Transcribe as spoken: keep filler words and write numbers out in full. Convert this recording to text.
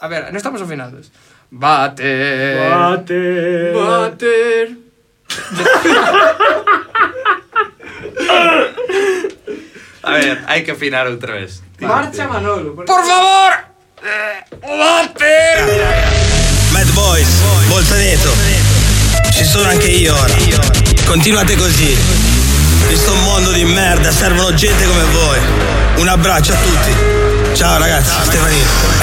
A ver, no estamos afinados. Bater. Bater. Bater. A ver, hai que afinar outra vez. Marcha Manolo. Por favor! Bater! Mad Boys, Bolzaneto. Ci sono anche io ora. Continuate così. In sto mondo di merda servono gente come voi. Un abbraccio a tutti. Ciao ragazzi, Stefanino.